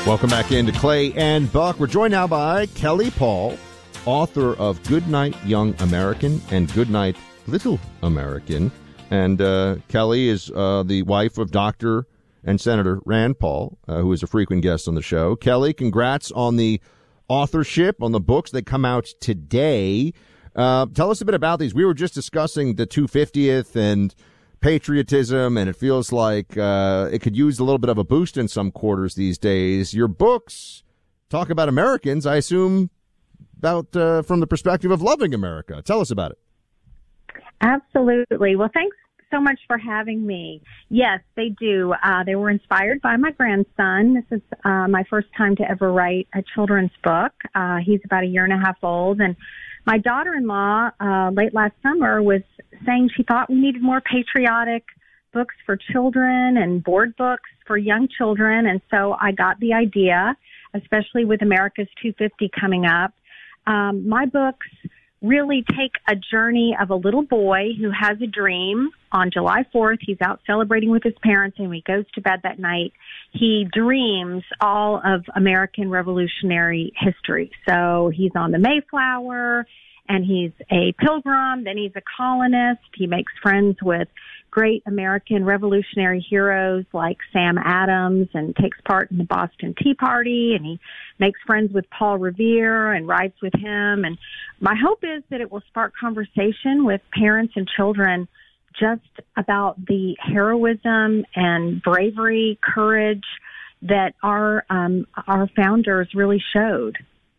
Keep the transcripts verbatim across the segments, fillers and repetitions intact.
Welcome back into Clay and Buck. We're joined now by Kelly Paul, author of Goodnight Young American and Goodnight Little American. And uh, Kelly is uh, the wife of Doctor and Senator Rand Paul, uh, who is a frequent guest on the show. Kelly, congrats on the authorship, on the books that come out today. Uh, tell us a bit about these. We were just discussing the two hundred fiftieth and patriotism, and it feels like uh, it could use a little bit of a boost in some quarters these days. Your books talk about Americans, I assume, about uh, from the perspective of loving America. Tell us about it. Absolutely. Well, thanks so much for having me. Yes, they do. Uh, they were inspired by my grandson. This is uh, my first time to ever write a children's book. Uh, he's about a year and a half old, and my daughter-in-law, uh, late last summer, was saying she thought we needed more patriotic books for children and board books for young children. And so I got the idea, especially with America's two fifty coming up. Um, my books really take a journey of a little boy who has a dream. On July fourth, he's out celebrating with his parents, and when he goes to bed that night, he dreams all of American Revolutionary history. So he's on the Mayflower, and he's a pilgrim, then he's a colonist. He makes friends with great American Revolutionary heroes like Sam Adams and takes part in the Boston Tea Party, and he makes friends with Paul Revere and rides with him. And my hope is that it will spark conversation with parents and children just about the heroism and bravery, courage that our um, our founders really showed.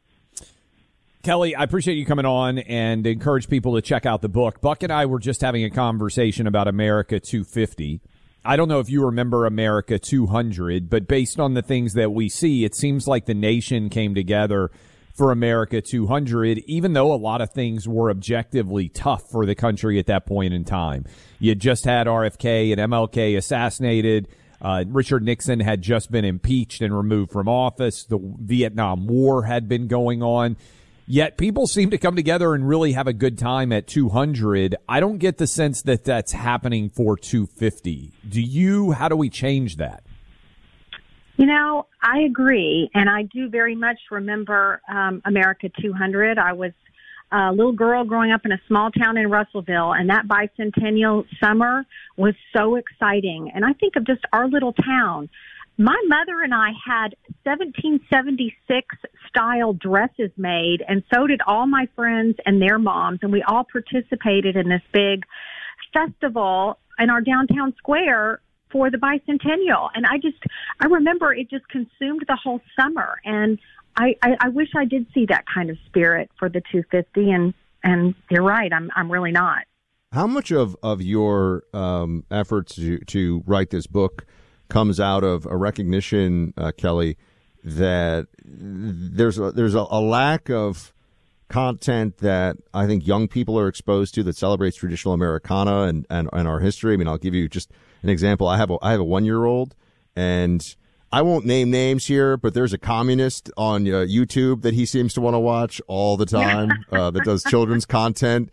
Kelly, I appreciate you coming on and encourage people to check out the book. Buck and I were just having a conversation about America two fifty. I don't know if you remember America two hundred, but based on the things that we see, it seems like the nation came together for America two hundred, even though a lot of things were objectively tough for the country at that point in time. You just had R F K and M L K assassinated. Uh, Richard Nixon had just been impeached and removed from office. The Vietnam War had been going on. Yet people seem to come together and really have a good time at two hundred. I don't get the sense that that's happening for two fifty. Do you? How do we change that? You know, I agree, and I do very much remember um, America two hundred. I was a little girl growing up in a small town in Russellville, and that bicentennial summer was so exciting. And I think of just our little town. My mother and I had seventeen seventy-six style dresses made, and so did all my friends and their moms, and we all participated in this big festival in our downtown square for the bicentennial. And I just, I remember it just consumed the whole summer, and I, I, I wish I did see that kind of spirit for the two fifty, and, and you're right, I'm I'm really not. How much of, of your um, efforts to, to write this book comes out of a recognition, uh, Kelly, that there's a, there's a, a lack of content that I think young people are exposed to that celebrates traditional Americana and, and, and our history? I mean, I'll give you just an example. I have a, I have a one-year-old, and I won't name names here, but there's a communist on uh, YouTube that he seems to want to watch all the time uh, that does children's content.